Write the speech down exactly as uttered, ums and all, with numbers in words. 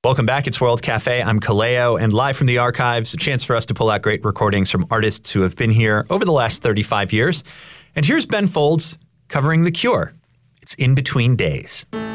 Welcome back. It's World Cafe. I'm Kaleo, and live from the archives, a chance for us to pull out great recordings from artists who have been here over the last thirty-five years. And here's Ben Folds covering The Cure. It's In Between Days.